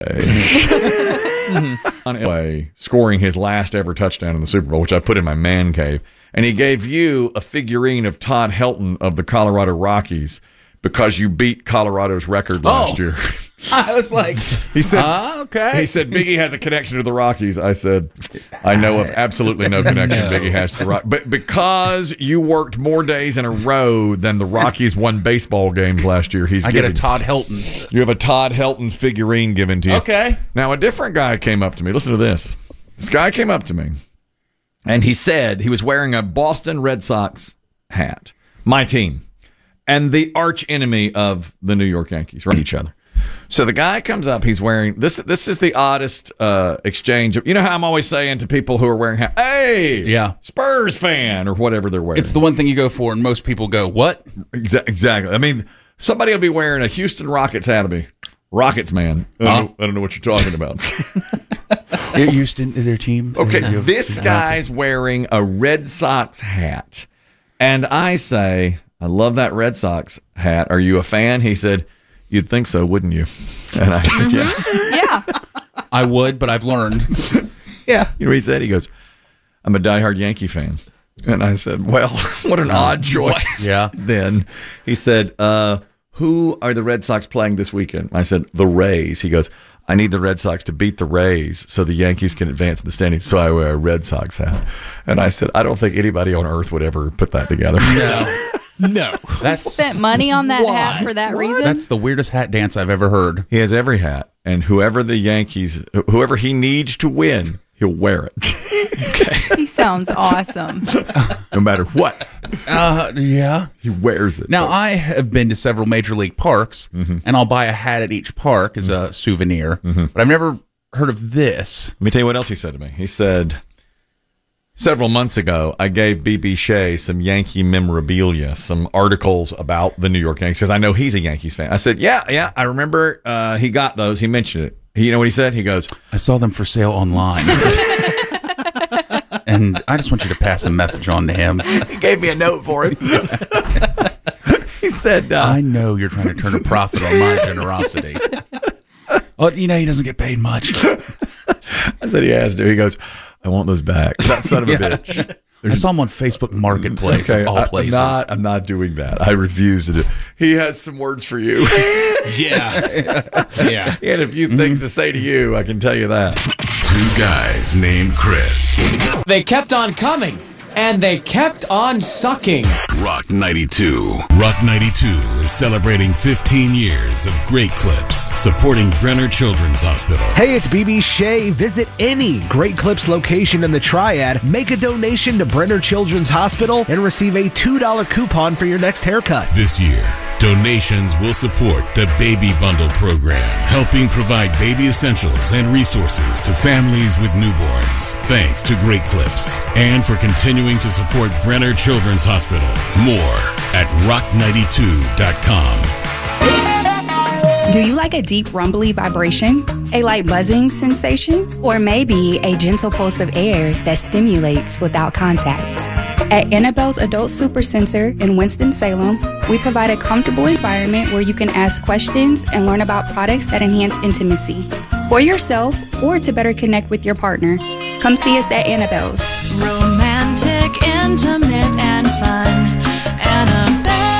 Anyway, scoring his last ever touchdown in the Super Bowl, which I put in my man cave. And he gave you a figurine of Todd Helton of the Colorado Rockies because you beat Colorado's record last year. I was like, he said, okay. He said, Biggie has a connection to the Rockies. I said, I know of absolutely no connection Biggie has to the Rockies. But because you worked more days in a row than the Rockies won baseball games last year, I get a Todd Helton. You have a Todd Helton figurine given to you. Okay. Now, a different guy came up to me. Listen to this. This guy came up to me, and he said he was wearing a Boston Red Sox hat, my team, and the arch enemy of the New York Yankees, right? Each other. So the guy comes up, he's wearing, this is the oddest exchange. You know how I'm always saying to people who are wearing hats, hey, yeah, Spurs fan, or whatever they're wearing. It's the one thing you go for, and most people go, what? Exactly. I mean, somebody will be wearing a Houston Rockets hat, will be, Rockets, man. I don't know what you're talking about. Houston, their team. Okay, this guy's wearing a Red Sox hat. And I say, I love that Red Sox hat. Are you a fan? He said, you'd think so, wouldn't you? And I said, Yeah. I would, but I've learned. Yeah. You know what he said? He goes, I'm a diehard Yankee fan. And I said, well, what an odd choice. Yeah. Then he said, who are the Red Sox playing this weekend? I said, the Rays. He goes, I need the Red Sox to beat the Rays so the Yankees can advance in the standings. So I wear a Red Sox hat. And I said, I don't think anybody on earth would ever put that together. No. That's spent money on that hat for that reason? That's the weirdest hat dance I've ever heard. He has every hat. And whoever he needs to win, he'll wear it. Okay. He sounds awesome. No matter what. Yeah. He wears it. Now, I have been to several major league parks, and I'll buy a hat at each park as a souvenir, but I've never heard of this. Let me tell you what else he said to me. He said, several months ago, I gave B.B. Shea some Yankee memorabilia, some articles about the New York Yankees, because I know he's a Yankees fan. I said, yeah, I remember he got those. He mentioned it. You know what he said? He goes, I saw them for sale online. And I just want you to pass a message on to him. He gave me a note for him. He said, I know you're trying to turn a profit on my generosity. Oh, he doesn't get paid much. I said he has to. He goes, I want those back. That son of a bitch. I saw him on Facebook Marketplace, of all places. I'm not doing that. I refuse to do. He has some words for you. Yeah. He had a few things to say to you, I can tell you that. Two guys named Chris. They kept on coming, and they kept on sucking. Rock 92. Rock 92 is celebrating 15 years of great clips supporting Brenner Children's Hospital. Hey, it's BB Shea. Visit any Great Clips location in the Triad, make a donation to Brenner Children's Hospital, and receive a $2 coupon for your next haircut. This year, donations will support the Baby Bundle program, helping provide baby essentials and resources to families with newborns. Thanks to Great Clips and for continuing to support Brenner Children's Hospital. More at rock92.com. Do you like a deep rumbly vibration, a light buzzing sensation, or maybe a gentle pulse of air that stimulates without contact? At Annabelle's Adult Super Center in Winston-Salem, we provide a comfortable environment where you can ask questions and learn about products that enhance intimacy. For yourself or to better connect with your partner, come see us at Annabelle's. Romantic, intimate, and fun. Annabelle's.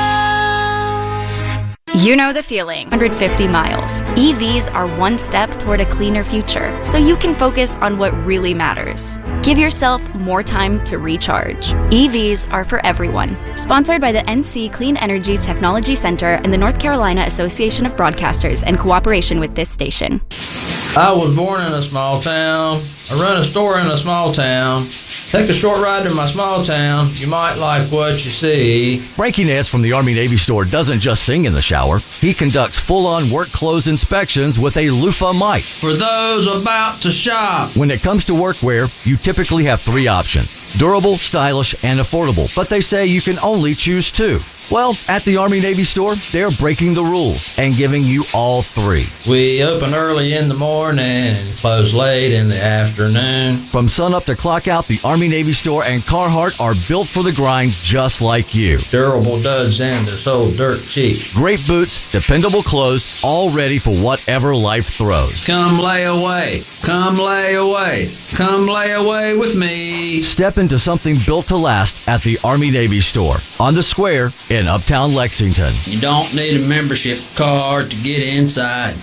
You know the feeling. 150 miles. EVs are one step toward a cleaner future, so you can focus on what really matters. Give yourself more time to recharge. EVs are for everyone. Sponsored by the NC Clean Energy Technology Center and the North Carolina Association of Broadcasters in cooperation with this station. I was born in a small town. I run a store in a small town. Take a short ride to my small town. You might like what you see. Frankie Ness from the Army-Navy store doesn't just sing in the shower. He conducts full-on work clothes inspections with a loofah mic. For those about to shop. When it comes to workwear, you typically have three options: durable, stylish, and affordable. But they say you can only choose two. Well, at the Army-Navy store, they're breaking the rules and giving you all three. We open early in the morning and close late in the afternoon. From sunup to clock out, the Army-Navy store and Carhartt are built for the grinds just like you. Durable duds and they're sold dirt cheap. Great boots, dependable clothes, all ready for whatever life throws. Come lay away. Come lay away. Come lay away with me. Step into something built to last at the Army-Navy store on the square in Uptown Lexington. You don't need a membership card to get inside.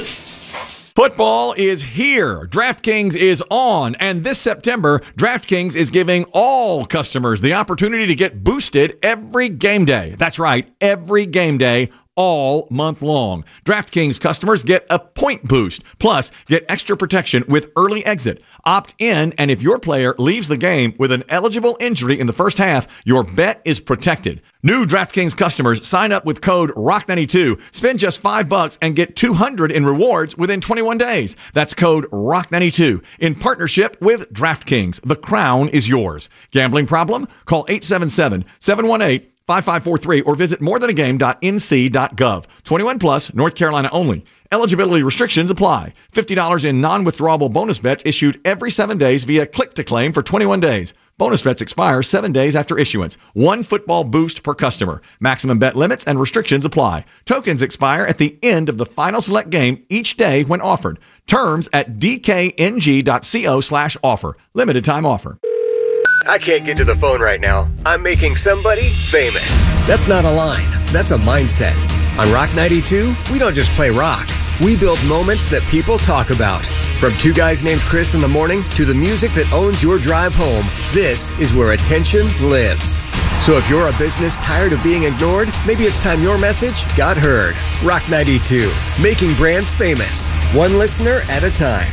Football is here. DraftKings is on. And this September, DraftKings is giving all customers the opportunity to get boosted every game day. That's right, every game day, all month long. DraftKings customers get a point boost, plus get extra protection with early exit. Opt in, and if your player leaves the game with an eligible injury in the first half, your bet is protected. New DraftKings customers sign up with code ROCK92, spend just $5 and get $200 in rewards within 21 days. That's code ROCK92 in partnership with DraftKings. The crown is yours. Gambling problem? Call 877-718-5543 or visit morethanagame.nc.gov. 21 plus, North Carolina only. Eligibility restrictions apply. $50 in non-withdrawable bonus bets issued every 7 days via click-to-claim for 21 days. Bonus bets expire 7 days after issuance. One football boost per customer. Maximum bet limits and restrictions apply. Tokens expire at the end of the final select game each day when offered. Terms at dkng.co/offer. Limited time offer. I can't get to the phone right now. I'm making somebody famous. That's not a line. That's a mindset. On Rock 92, we don't just play rock. We build moments that people talk about. From two guys named Chris in the morning to the music that owns your drive home, this is where attention lives. So if you're a business tired of being ignored, maybe it's time your message got heard. Rock 92, making brands famous, one listener at a time.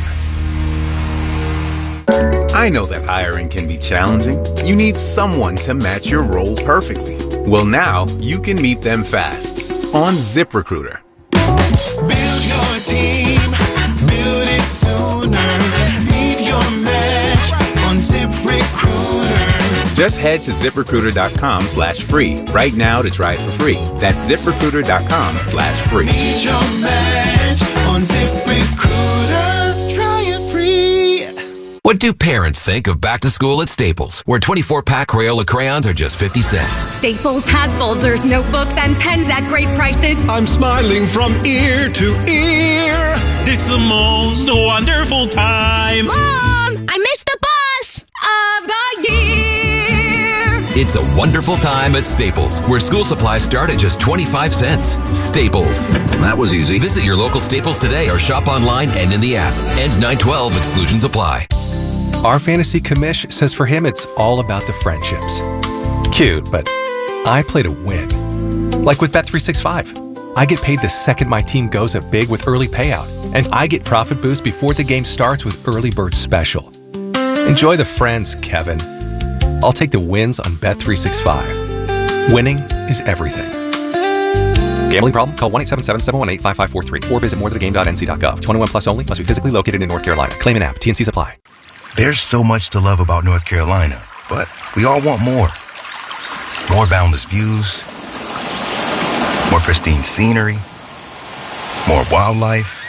I know that hiring can be challenging. You need someone to match your role perfectly. Well, now you can meet them fast on ZipRecruiter. Build your team, build it sooner. Meet your match on ZipRecruiter. Just head to ZipRecruiter.com/free right now to try it for free. That's ZipRecruiter.com/free. Meet your match on ZipRecruiter. Try it free. What do parents think of back to school at Staples, where 24-pack Crayola crayons are just 50 cents? Staples has folders, notebooks, and pens at great prices. I'm smiling from ear to ear. It's the most wonderful time. Mom, I missed the bus of the year. It's a wonderful time at Staples, where school supplies start at just 25 cents. Staples. That was easy. Visit your local Staples today or shop online and in the app. Ends 9/12. Exclusions apply. Our fantasy commish says for him it's all about the friendships. Cute, but I play to win. Like with Bet365. I get paid the second my team goes up big with early payout, and I get profit boost before the game starts with Early Bird Special. Enjoy the friends, Kevin. I'll take the wins on Bet365. Winning is everything. Gambling problem? Call 1-877-718-5543 or visit morethanagame.nc.gov. 21 plus only. Must be physically located in North Carolina. Claim an app. TNCs apply. There's so much to love about North Carolina, but we all want more. More boundless views, more pristine scenery, more wildlife,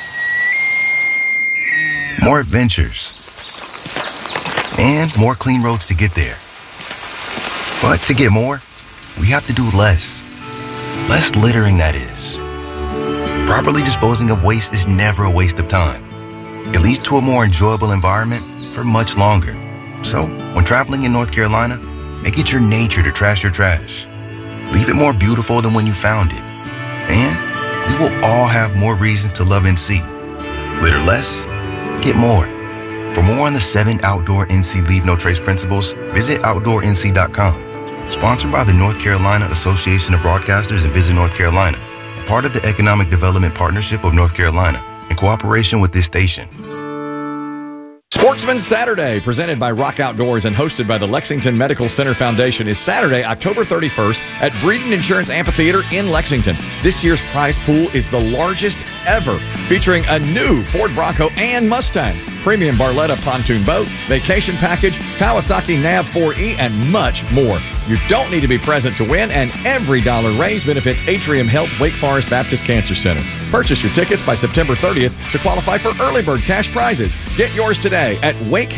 more adventures, and more clean roads to get there. But to get more, we have to do less. Less littering, that is. Properly disposing of waste is never a waste of time. It leads to a more enjoyable environment for much longer. So, when traveling in North Carolina, make it your nature to trash your trash. Leave it more beautiful than when you found it. And we will all have more reasons to love NC. Litter less, get more. For more on the 7 outdoor NC Leave No Trace principles, visit OutdoorNC.com. Sponsored by the North Carolina Association of Broadcasters and Visit North Carolina, part of the Economic Development Partnership of North Carolina, in cooperation with this station. Sportsman's Saturday, presented by Rock Outdoors and hosted by the Lexington Medical Center Foundation, is Saturday, October 31st at Breeden Insurance Amphitheater in Lexington. This year's prize pool is the largest ever, featuring a new Ford Bronco and Mustang, premium Barletta pontoon boat, vacation package, Kawasaki Nav 4E, and much more. You don't need to be present to win, and every dollar raised benefits Atrium Health Wake Forest Baptist Cancer Center. Purchase your tickets by September 30th to qualify for early bird cash prizes. Get yours today at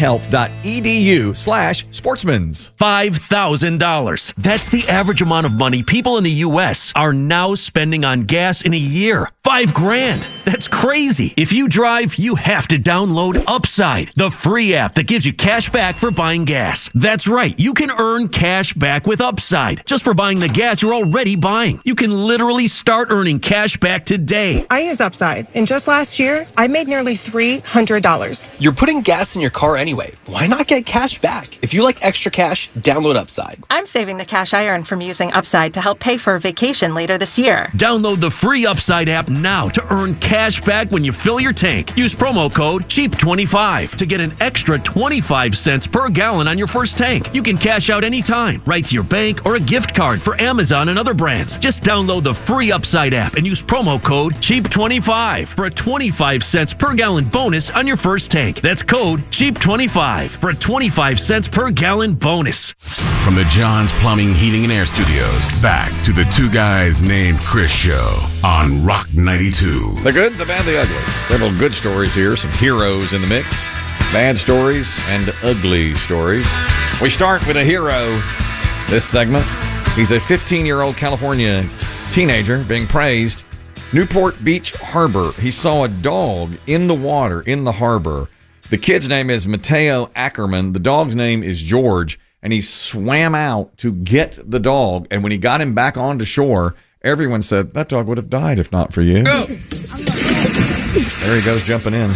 wakehealth.edu/sportsmans. $5,000. That's the average amount of money people in the U.S. are now spending on gas in a year. $5,000. That's crazy. If you drive, you have to download Upside, the free app that gives you cash back for buying gas. That's right. You can earn cash back with Upside just for buying the gas you're already buying. You can literally start earning cash back today. I use Upside, and just last year, I made nearly $300. You're putting gas in your car anyway. Why not get cash back? If you like extra cash, download Upside. I'm saving the cash I earn from using Upside to help pay for a vacation later this year. Download the free Upside app now to earn cash back when you fill your tank. Use promo code CHEAP25 to get an extra 25 cents per gallon on your first tank. You can cash out anytime, right to your bank or a gift card for Amazon and other brands. Just download the free Upside app and use promo code CHEAP25 for a 25 cents per gallon bonus on your first tank. That's code CHEAP25 for a 25 cents per gallon bonus. From the John's Plumbing, Heating, and Air Studios, back to the Two Guys Named Chris show on Rock 92. The good, the bad, the ugly. Several good stories here, some heroes in the mix, bad stories, and ugly stories. We start with a hero this segment. He's a 15-year-old California teenager being praised. Newport Beach Harbor. He saw a dog in the water in the harbor. The kid's name is Mateo Ackerman. The dog's name is George. And he swam out to get the dog. And when he got him back onto shore, everyone said, that dog would have died if not for you. Go. There he goes jumping in.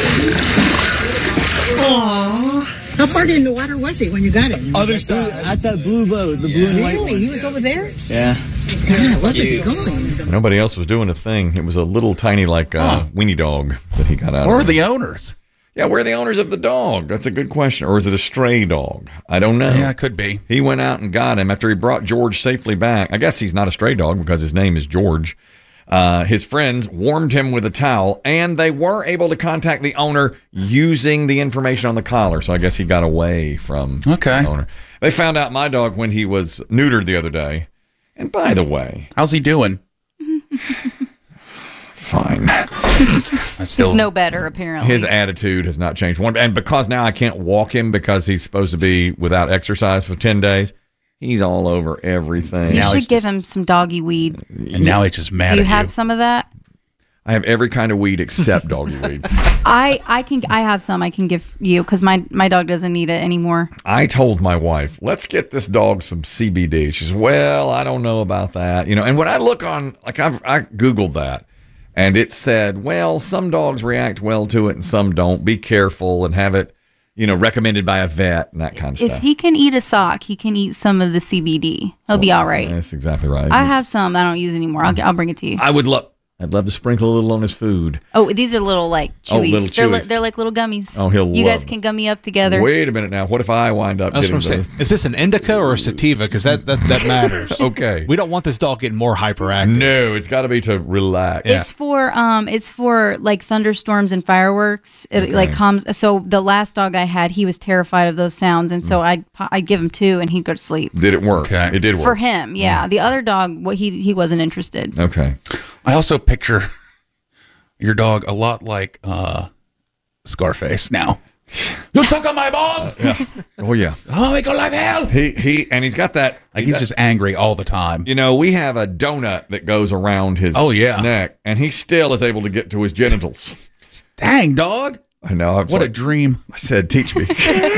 Aww. How far in the water was he when you got him? Other side. At that blue boat, the blue and white one. Really? He was over there? Yeah. God, what was he going? Nobody else was doing a thing. It was a little tiny weenie dog that he got out of. Where are the owners? Yeah, where are the owners of the dog? That's a good question. Or is it a stray dog? I don't know. Yeah, it could be. He went out and got him after he brought George safely back. I guess he's not a stray dog because his name is George. His friends warmed him with a towel, and they were able to contact the owner using the information on the collar. So I guess he got away from the owner. They found out my dog when he was neutered the other day. And by the way, how's he doing? Fine. He's no better, apparently. His attitude has not changed. And because now I can't walk him because he's supposed to be without exercise for 10 days, he's all over everything. You should give him some doggy weed. And now he's just mad at you. Do you have some of that? I have every kind of weed except doggy weed. I have some I can give you because my dog doesn't need it anymore. I told my wife, let's get this dog some CBD. She says, well, I don't know about that. And when I look on, I Googled that. And it said, well, some dogs react well to it and some don't. Be careful and have it, recommended by a vet and that kind of stuff. If he can eat a sock, he can eat some of the CBD. He'll be all right. That's exactly right. I have some I don't use anymore. I'll bring it to you. I'd love to sprinkle a little on his food. Oh, these are little chewies. Little chewies. They're like little gummies. Oh, You guys can gummy up together. Wait a minute now. What if I wind up getting those? Is this an indica or a sativa? Because that matters. Okay. We don't want this dog getting more hyperactive. No, it's got to be to relax. Yeah. It's for like thunderstorms and fireworks. It like calms. So the last dog I had, he was terrified of those sounds, and so I'd give him 2, and he'd go to sleep. Did it work? Okay. It did work for him. Yeah. The other dog, he wasn't interested. Okay. I also picture your dog a lot like Scarface now. You took on my balls. Yeah. Oh yeah. Oh, make your life hell. He's got that. He's just angry all the time. We have a donut that goes around his neck, and he still is able to get to his genitals. Dang, dog. I know. What a dream. I said, teach me.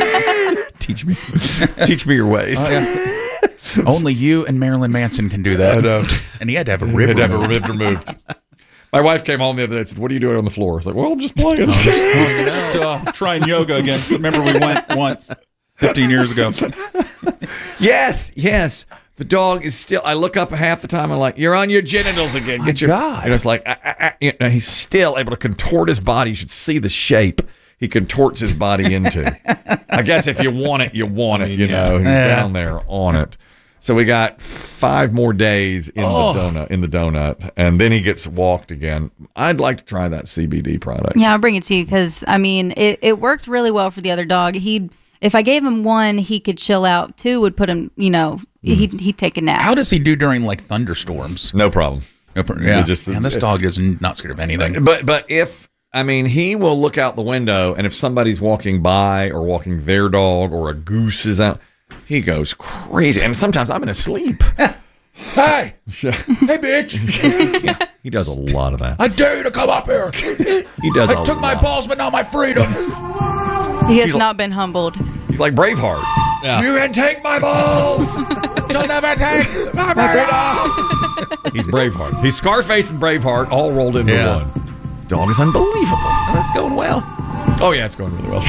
Teach me your ways. Oh, yeah. Only you and Marilyn Manson can do that. I know. And he had to have a rib removed. My wife came home the other day and said, what are you doing on the floor? I was like, well, I'm just playing. Just trying yoga again. Remember we went once 15 years ago. Yes. The dog is still, I look up half the time, I'm like, you're on your genitals again. Get your God. And it's like, he's still able to contort his body. You should see the shape he contorts his body into. I guess if you want it, you want it, He's down there on it. So we got 5 more days in the donut, and then he gets walked again. I'd like to try that CBD product. Yeah, I'll bring it to you because it worked really well for the other dog. If I gave him 1, he could chill out. 2 would put him, he'd take a nap. How does he do during like thunderstorms? No problem. Yeah, and this dog is not scared of anything. But if he will look out the window, and if somebody's walking by or walking their dog or a goose is out, he goes crazy. And sometimes I'm in a sleep. Hey, bitch! Yeah, he does a lot of that. I dare you to come up here. He does. I took my balls, but not my freedom. He has not been humbled. He's like Braveheart. Yeah. You can take my balls. You'll never take my freedom. He's Braveheart. He's Scarface and Braveheart all rolled into one. Dog is unbelievable. That's going well. Oh yeah, it's going really well.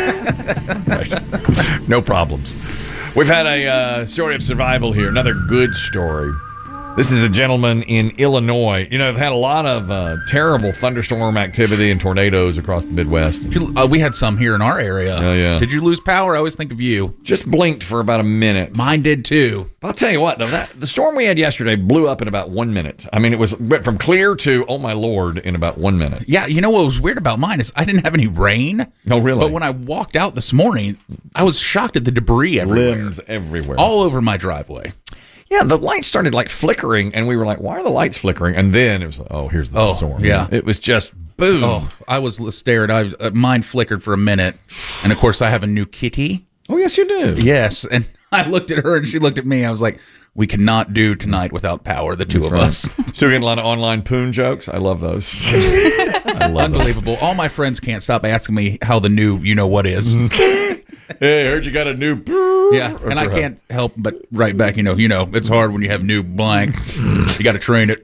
Right. No problems. We've had a story of survival here. Another good story. This is a gentleman in Illinois. You know, they've had a lot of terrible thunderstorm activity and tornadoes across the Midwest. We had some here in our area. Oh, yeah. Did you lose power? I always think of you. Just blinked for about a minute. Mine did too. I'll tell you what, though, the storm we had yesterday blew up in about 1 minute. I mean, went from clear to, oh my Lord, in about 1 minute. Yeah, you know what was weird about mine is I didn't have any rain. No, really? But when I walked out this morning, I was shocked at the debris everywhere. Limbs everywhere. All over my driveway. Yeah, the lights started like flickering, and we were like, why are the lights flickering? And then it was like, oh, here's the storm. Yeah. It was just boom. Oh, I was scared. Mine flickered for a minute. And of course, I have a new kitty. Oh, yes, you do. Yes. And I looked at her, and she looked at me. I was like, we cannot do tonight without power, the two of us. Still getting a lot of online poon jokes. I love those. I love Unbelievable. All my friends can't stop asking me how the new you-know-what is. Hey, I heard you got a new... Yeah, and I can't help but write back, you know, it's hard when you have new blank. You got to train it.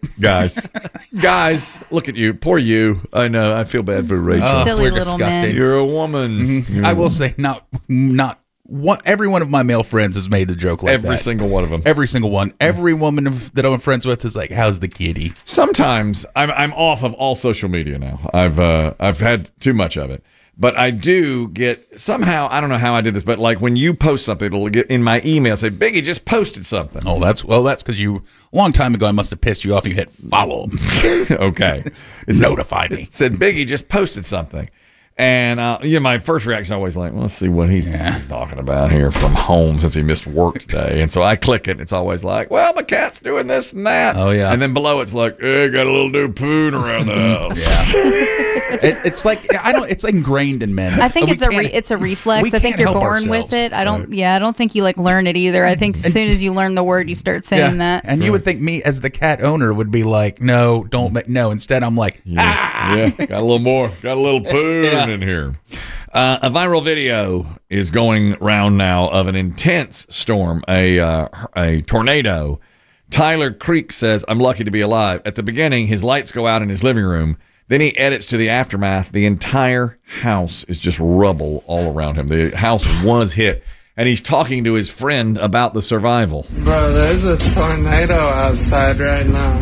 Guys, look at you. Poor you. I know. I feel bad for Rachel. Silly we're little disgusting. man. You're a woman. Mm-hmm. I will say, not one. Every one of my male friends has made a joke like that. Every single one of them. Every single one. Every woman that I'm friends with is like, "How's the kitty?" Sometimes I'm off of all social media now. I've had too much of it. But I do get, somehow, I don't know how I did this, but like when you post something, it'll get in my email, say, Biggie just posted something. Oh, that's because you, a long time ago, I must have pissed you off. You hit follow. Okay. It notified me. It said, Biggie just posted something. And my first reaction always like, well, let's see what he's talking about here from home since he missed work today. And so I click it, and it's always like, well, my cat's doing this and that. Oh, yeah. And then below it's like, hey, got a little new poon around the house. It's like, it's ingrained in men. I think it's a reflex. I think you're born with it. I don't think you like learn it either. I think as soon as you learn the word, you start saying that. And you would think me as the cat owner would be like, no, don't make, no. Instead, I'm like, yeah, got a little more, got a little poon in here. A viral video is going round now of an intense storm, a tornado. Tyler Creek says, I'm lucky to be alive. At the beginning, his lights go out in his living room. Then he edits to the aftermath. The entire house is just rubble all around him. The house was hit. And he's talking to his friend about the survival. Bro, there's a tornado outside right now.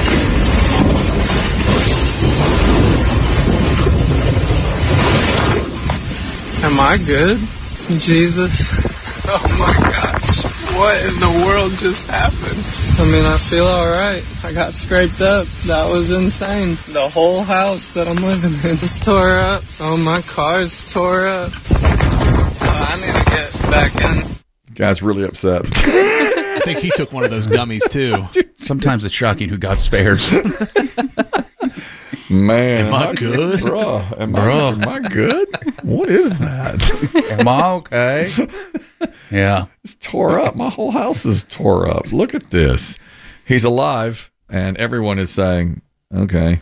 Am I good? Jesus. Oh my gosh. What in the world just happened? I mean, I feel alright. I got scraped up. That was insane. The whole house that I'm living in is tore up. Oh, my car's tore up. I need to get back in. Guy's really upset. I think he took one of those gummies, too. Sometimes it's shocking who God spares. Man, am I good? Am I good? What is that? Am I okay? Yeah. It's tore up. My whole house is tore up. Look at this. He's alive, and everyone is saying, okay.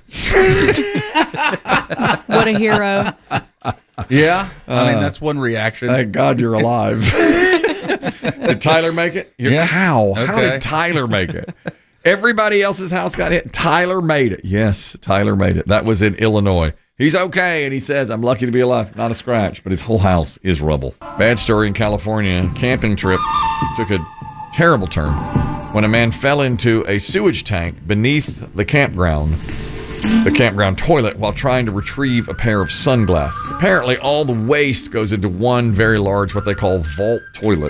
What a hero. Yeah. I mean, that's one reaction. Thank God you're alive. Did Tyler make it? How? Okay. How did Tyler make it? Everybody else's house got hit. Tyler made it. Yes, Tyler made it. That was in Illinois. He's okay, and he says, I'm lucky to be alive. Not a scratch, but his whole house is rubble. Bad story in California. Camping trip took a terrible turn when a man fell into a sewage tank beneath the campground toilet while trying to retrieve a pair of sunglasses. Apparently, all the waste goes into one very large, what they call vault toilet.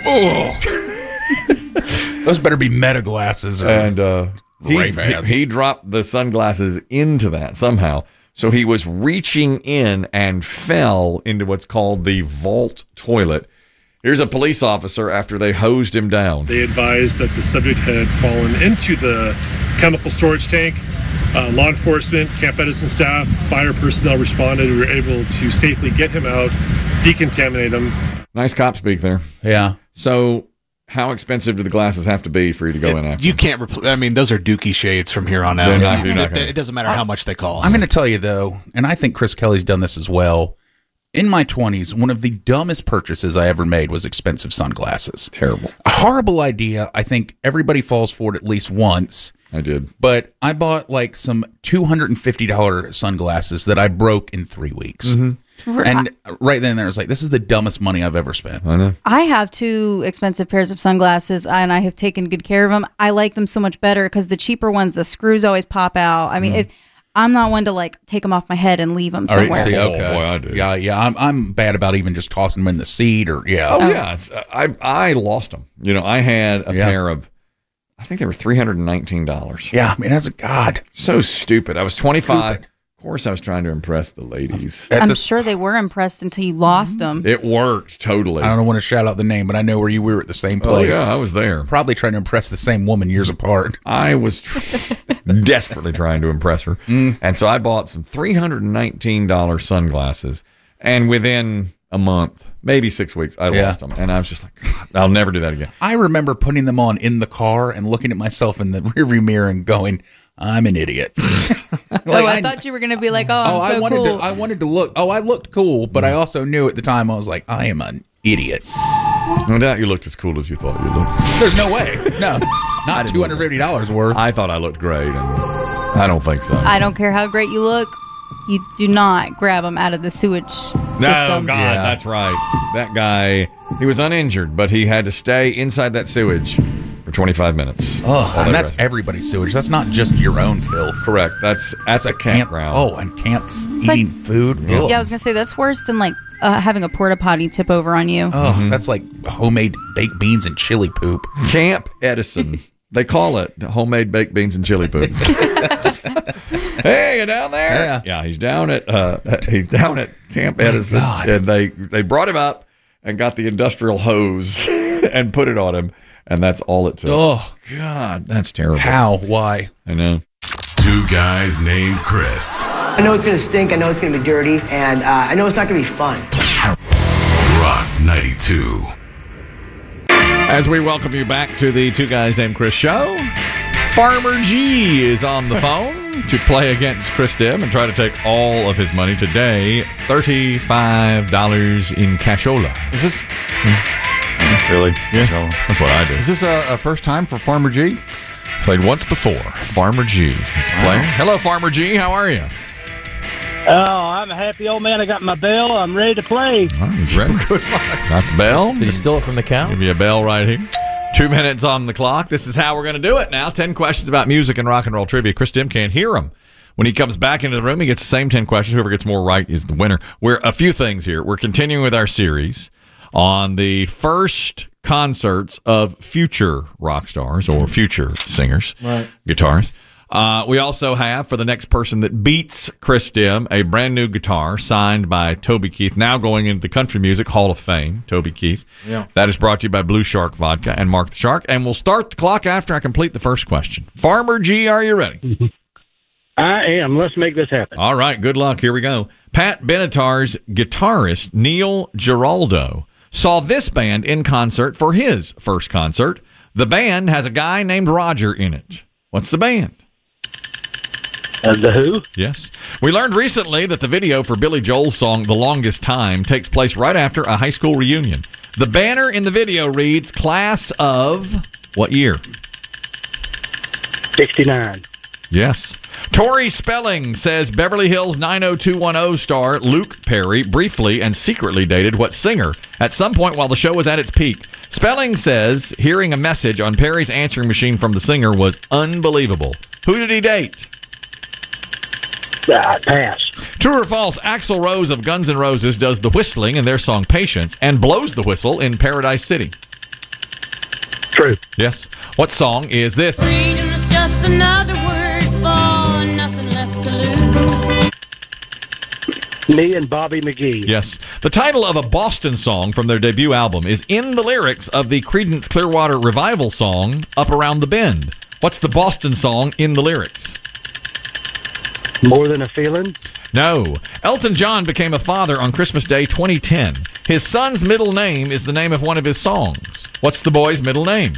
Those better be meta glasses. And he dropped the sunglasses into that somehow. So he was reaching in and fell into what's called the vault toilet. Here's a police officer after they hosed him down. They advised that the subject had fallen into the chemical storage tank. Law enforcement, Camp Edison staff, fire personnel responded. We were able to safely get him out, decontaminate him. Nice cop speak there. Yeah. So how expensive do the glasses have to be for you to go in after? You can't I mean, those are Dookie shades from here on out. It doesn't matter how much they cost. I'm going to tell you, though, and I think Chris Kelly's done this as well. In my 20s, one of the dumbest purchases I ever made was expensive sunglasses. Terrible. A horrible idea. I think everybody falls for it at least once. I did. But I bought like some $250 sunglasses that I broke in 3 weeks. Mm-hmm. And right then and there, I was like, this is the dumbest money I've ever spent. I know. I have 2 expensive pairs of sunglasses, and I have taken good care of them. I like them so much better because the cheaper ones, the screws always pop out. I mean, if I'm not one to like take them off my head and leave them somewhere. See, okay. Oh, boy, I do. Yeah. I'm bad about even just tossing them in the seat or yeah. I lost them. You know, I had a pair of, I think they were $319. Yeah, I mean, as a God, so stupid. I was 25. Of course, I was trying to impress the ladies. I'm sure they were impressed until you lost them. It worked totally. I don't want to shout out the name, but I know where you were at the same place. Oh, yeah, I was there. Probably trying to impress the same woman years apart. I was desperately trying to impress her. And so I bought some $319 sunglasses. And within a month, maybe 6 weeks, I lost them. And I was just like, God, I'll never do that again. I remember putting them on in the car and looking at myself in the rearview mirror and going, I'm an idiot. I thought you were going to be like, I wanted to look. I looked cool, but I also knew at the time, I was like, I am an idiot. No doubt you looked as cool as you thought you looked. There's no way. No, not $250 worth. I thought I looked great, and I don't think so. I don't care how great you look. You do not grab them out of the sewage system. No, God, that's right. That guy, he was uninjured, but he had to stay inside that sewage for 25 minutes. Oh, and that's everybody's sewage. That's not just your own filth. Correct. That's a campground. And camps eating food. Yeah, I was going to say, that's worse than like having a porta potty tip over on you. Oh, that's like homemade baked beans and chili poop. Camp Edison. They call it homemade baked beans and chili poop. Hey, you down there? Yeah, he's down at Camp Edison, and they brought him up and got the industrial hose and put it on him, and that's all it took. Oh God, that's terrible. How? Why? I know. 2 guys named Chris. I know it's gonna stink. I know it's gonna be dirty, and I know it's not gonna be fun. Rock 92. As we welcome you back to the 2 Guys Named Chris show, Farmer G is on the phone to play against Chris Dim and try to take all of his money today. $35 in cashola. Is this really? Yeah, that's what I do. Is this a first time for Farmer G? Played once before. Farmer G is playing. Hello, Farmer G. How are you? Oh, I'm a happy old man. I got my bell. I'm ready to play. Oh, he's ready. Good luck. Got the bell. Did you steal it from the cow? Give you a bell right here. 2 minutes on the clock. This is how we're going to do it now. 10 questions about music and rock and roll trivia. Chris Dim can't hear them. When he comes back into the room, he gets the same 10 questions. Whoever gets more right is the winner. We're a few things here. We're continuing with our series on the first concerts of future rock stars or future singers, guitarists. We also have, for the next person that beats Chris Dim, a brand new guitar signed by Toby Keith, now going into the Country Music Hall of Fame, Toby Keith. Yeah. That is brought to you by Blue Shark Vodka and Mark the Shark. And we'll start the clock after I complete the first question. Farmer G, are you ready? I am. Let's make this happen. All right, good luck. Here we go. Pat Benatar's guitarist, Neil Giraldo, saw this band in concert for his first concert. The band has a guy named Roger in it. What's the band? The Who? Yes. We learned recently that the video for Billy Joel's song The Longest Time takes place right after a high school reunion. The banner in the video reads, class of what year? 69. Yes. Tori Spelling says Beverly Hills 90210 star Luke Perry briefly and secretly dated what singer at some point while the show was at its peak? Spelling says hearing a message on Perry's answering machine from the singer was unbelievable. Who did he date? Pass. True or false, Axl Rose of Guns N' Roses does the whistling in their song Patience and blows the whistle in Paradise City. True. Yes. What song is this? Freedom is just another word for nothing left to lose. Me and Bobby McGee. Yes. The title of a Boston song from their debut album is in the lyrics of the Creedence Clearwater Revival song, Up Around the Bend. What's the Boston song in the lyrics? More Than a Feeling? No. Elton John became a father on Christmas Day 2010. His son's middle name is the name of one of his songs. What's the boy's middle name?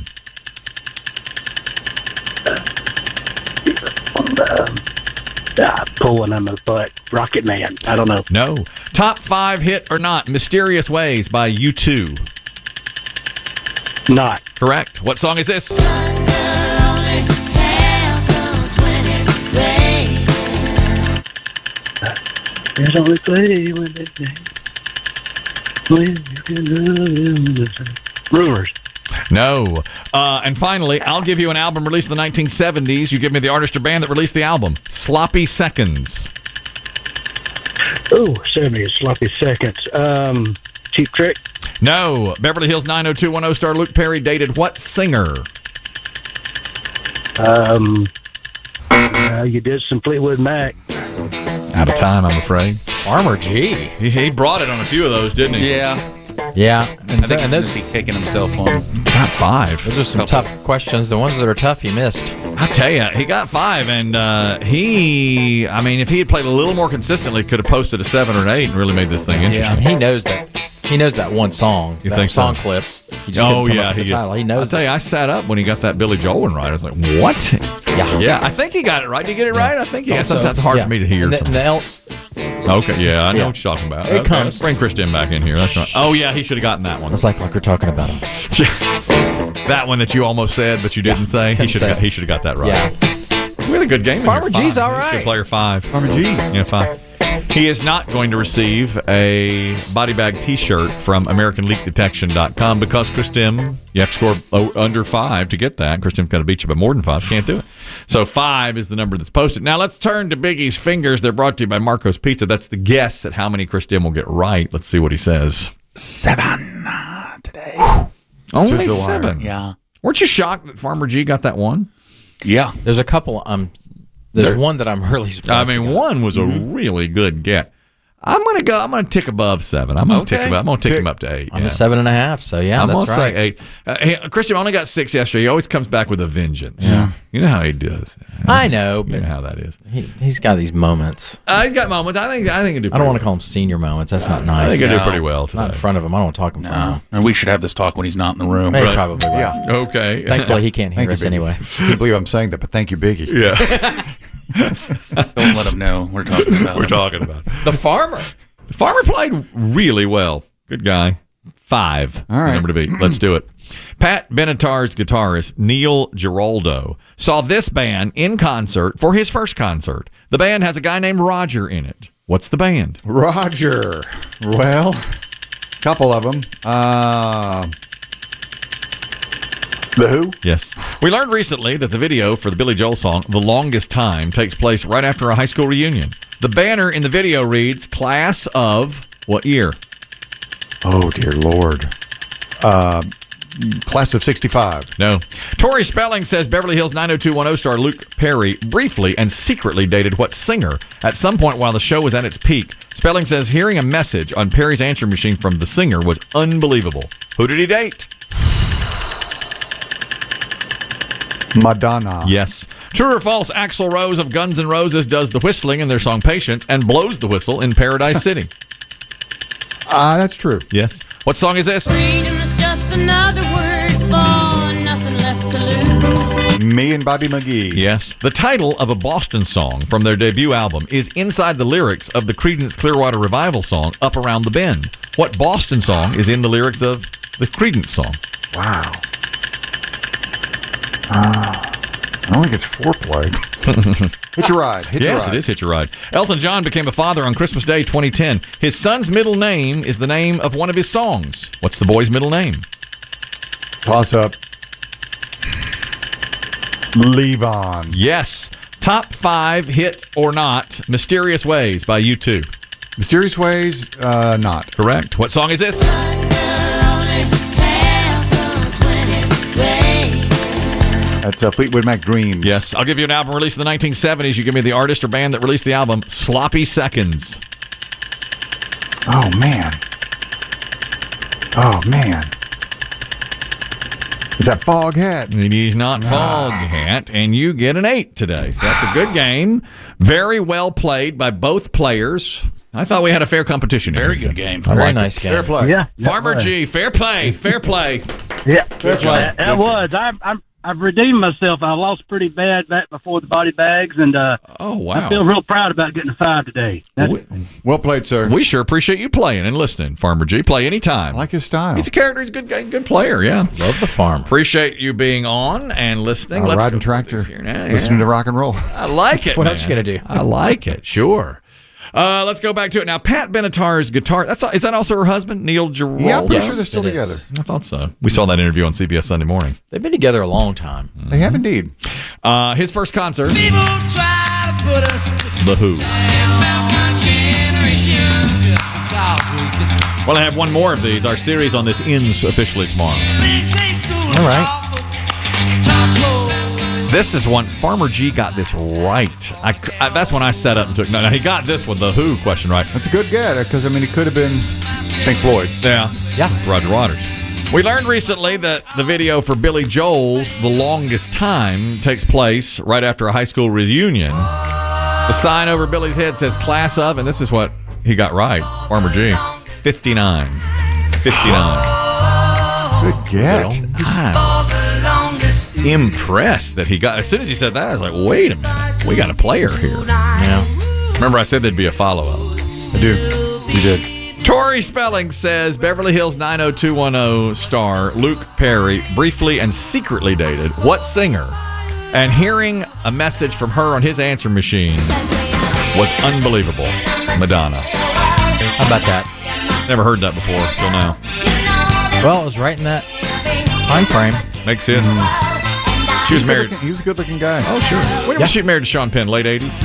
Pulling on my butt. Rocket Man. I don't know. No. Top 5 hit or not, Mysterious Ways by U2. Not. Correct. What song is this? There's only play when they Rumors. No. And finally, I'll give you an album released in the 1970s. You give me the artist or band that released the album. Sloppy Seconds. Oh, Sammy, Sloppy Seconds. Cheap Trick? No. Beverly Hills 90210 star Luke Perry dated what singer? You did some Fleetwood Mac. Out of time, I'm afraid. Farmer G. He brought it on a few of those, didn't he? Yeah. Yeah. I think he's those, be kicking himself on. Got 5. Those are some tough questions. The ones that are tough, he missed. I tell you, he got 5, and if he had played a little more consistently, could have posted a 7 or an 8 and really made this thing interesting. Yeah, and he knows that. He knows that one song. You that think song so? clip. He just couldn't come up with the title. He knows. I'll tell you, I sat up when he got that Billy Joel one right. I was like, what? Yeah. I think he got it right. Did you get it right? I think he got sometimes it's hard for me to hear. Okay, yeah, I know what you're talking about. Here it comes. Let's bring Christian back in here. That's right. Oh, yeah, he should have gotten that one. It's like we're talking about him. That one that you almost said, but you didn't say. He should have got that right. Yeah. We had a good game. Farmer G's all He's a right. good player 5. Farmer G. Yeah, 5. He is not going to receive a body bag T-shirt from AmericanLeakDetection.com because, Christim, you have to score under 5 to get that. Christim's got to beat you by more than 5. Can't do it. So 5 is the number that's posted. Now let's turn to Biggie's Fingers. They're brought to you by Marco's Pizza. That's the guess at how many Christim will get right. Let's see what he says. 7 today. Only 7. Yeah. Weren't you shocked that Farmer G got that one? Yeah. There's a couple. There's one that I'm really surprised. One was a really good get. I'm gonna tick above 7. I'm gonna tick him up to 8. I'm a 7.5. So yeah, I'm that's gonna right. say 8. Christian only got 6 yesterday. He always comes back with a vengeance. Yeah. You know how he does. I know, but you know how that is. He's got these moments. He's got moments. I think he'll do. I don't want to call them senior moments. That's not nice. I think he'll do pretty well today. Not in front of him. I don't want to talk in front of him. And we should have this talk when he's not in the room. He probably will. Yeah. Okay. Thankfully, he can't hear us anyway. I can't believe I'm saying that, but thank you, Biggie. Yeah. Don't let him know we're talking about We're talking about the farmer. The farmer played really well. Good guy. 5. All right. Number to beat. Let's do it. Pat Benatar's guitarist, Neil Giraldo, saw this band in concert for his first concert. The band has a guy named Roger in it. What's the band? Roger. Well, couple of them. The Who? Yes. We learned recently that the video for the Billy Joel song, The Longest Time, takes place right after a high school reunion. The banner in the video reads, Class of what year? Oh, dear Lord. Class of 65. No. Tori Spelling says Beverly Hills 90210 star Luke Perry briefly and secretly dated what singer at some point while the show was at its peak. Spelling says hearing a message on Perry's answering machine from the singer was unbelievable. Who did he date? Madonna. Yes. True or false, Axl Rose of Guns N' Roses does the whistling in their song Patience and blows the whistle in Paradise City. That's true. Yes. What song is this? Freedom is just another word for nothing left to lose. Me and Bobby McGee. Yes. The title of a Boston song from their debut album is inside the lyrics of the Creedence Clearwater Revival song, Up Around the Bend. What Boston song is in the lyrics of the Creedence song? Wow. I don't think it's foreplay. Hitch a Ride. Yes, it is Hitch a Ride. Elton John became a father on Christmas Day 2010. His son's middle name is the name of one of his songs. What's the boy's middle name? Toss up. Levon. Yes. Top 5 hit or not, Mysterious Ways by U2. Mysterious Ways, not. Correct. What song is this? That's Fleetwood Mac Dreams. Yes. I'll give you an album released in the 1970s. You give me the artist or band that released the album, Sloppy Seconds. Oh, man. Oh, man. Is that Fog Hat? It is not Fog Hat, and you get an 8 today. So that's a good game. Very well played by both players. I thought we had a fair competition. Very good game. Very nice game. Fair play. Yeah. Farmer G, fair play. Fair play. Yeah. Good play. It was. I've redeemed myself. I lost pretty bad back before the body bags, and oh wow, I feel real proud about getting a 5 today. Well played, sir. We sure appreciate you playing and listening, Farmer G. Play anytime. I like his style. He's a character. He's a good player. Yeah, love the farm. Appreciate you being on and listening. Let's riding go tractor, here now. listening to rock and roll. I like it. What man. else you gonna do? I like it. Sure. Let's go back to it now. Pat Benatar's guitar. Is that also her husband, Neil Giraldo? Yeah, I'm pretty sure they're still together. I thought so. We saw that interview on CBS Sunday Morning. They've been together a long time. They have indeed. His first concert. The Who. Well, I have one more of these. Our series on this ends officially tomorrow. All right. This is one. Farmer G got this right. That's when I set up and took. No, he got this one, the Who question right. That's a good get, because, I mean, it could have been Pink Floyd. Yeah. Roger Waters. We learned recently that the video for Billy Joel's The Longest Time takes place right after a high school reunion. The sign over Billy's head says class of, and this is what he got right. Farmer G. 59. 59. Good get. I'm impressed that he got. As soon as he said that, I was like, wait a minute. We got a player here. Yeah. Remember I said there'd be a follow-up. I do. You did. Tori Spelling says Beverly Hills 90210 star Luke Perry briefly and secretly dated what singer? And hearing a message from her on his answer machine was unbelievable. Madonna. How about that? Never heard that before till now. Well, it was right in that time frame. Makes sense. She was married. He was a good-looking guy. Oh, sure. When was she married to Sean Penn? Late 80s?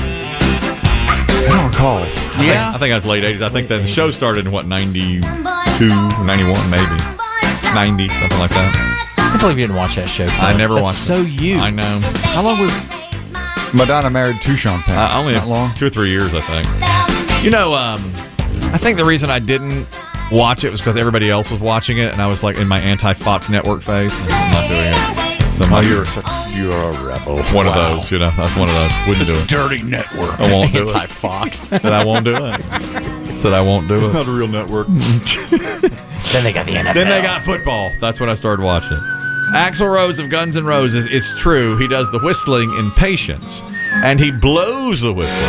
I don't recall. I think I was late 80s. I think the show started in, 92, 91, maybe. 90, something like that. I can't believe you didn't watch that show. I never watched it. So you. I know. How long was Madonna married to Sean Penn? Only Not long? 2 or 3 years, I think. You know, I think the reason I didn't watch it was because everybody else was watching it, and I was like in my anti-Fox Network phase. I'm not doing it. So you're a rebel. One of those, that's one of those. Wouldn't do it. Dirty network. I won't do it. Anti-Fox. Said I won't do it. Said I won't do it. It's not a real network. Then they got the NFL. Then they got football. That's when I started watching it. Axl Rose of Guns N' Roses, it's true. He does the whistling in Patience, and he blows the whistle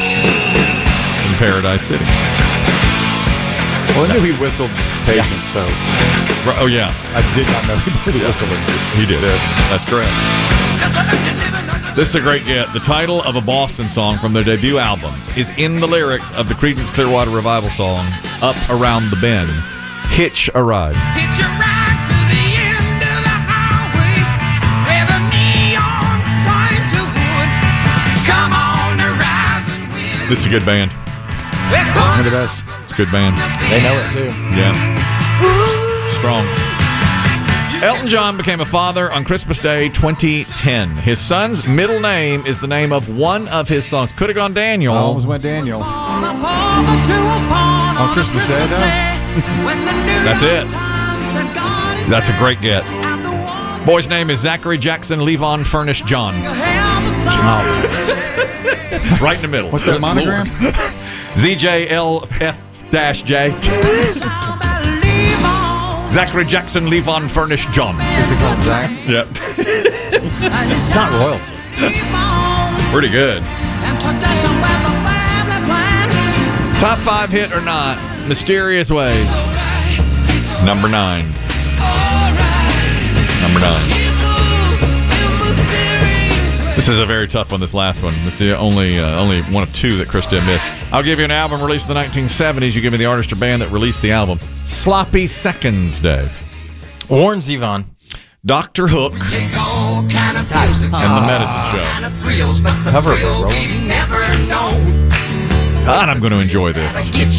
in Paradise City. Well, I knew he whistled Patience, so. Oh, yeah. I did not know he did the whistling. He did. That's correct. This is a great get. The title of a Boston song from their debut album is in the lyrics of the Creedence Clearwater Revival song, Up Around the Bend. Hitch a Ride. Hitch a ride to the end of the highway where the neons point to wood. Come on the rise and win. This is a good band. One of the best. It's a good band. They know it too. Yeah. Strong. Elton John became a father on Christmas Day 2010. His son's middle name is the name of one of his songs. Could have gone Daniel. I almost went Daniel. On Christmas Day, though. That's it. That's a great get. Boy's name is Zachary Jackson Levon Furnish John. Right in the middle. What's that monogram? ZJLF-J. Zachary Jackson Levon Furnish John. Zach? Yep. It's not royalty. Pretty good. Top 5 hit or not? Mysterious Ways. Number 9. Number 9. This is a very tough one, this last one. This is the only one of 2 that Krista missed. I'll give you an album released in the 1970s. You give me the artist or band that released the album. Sloppy Seconds, Dave. Warren Zevon. Dr. Hook. And The Medicine Show. Cover of it, Roland. God, I'm going to enjoy this.